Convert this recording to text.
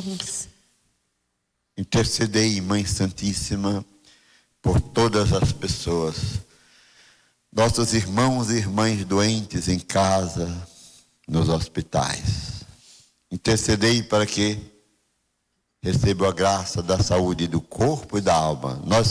Oremos. Intercedei, Mãe Santíssima, por todas as pessoas, nossos irmãos e irmãs doentes em casa, nos hospitais. Intercedei para que recebam a graça da saúde do corpo e da alma. Nós